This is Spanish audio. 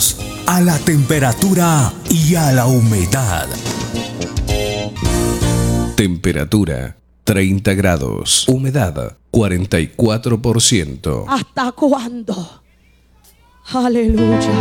Bienvenidos a la temperatura y a la humedad. Temperatura 30 grados. Humedad 44%. ¿Hasta cuándo? Aleluya.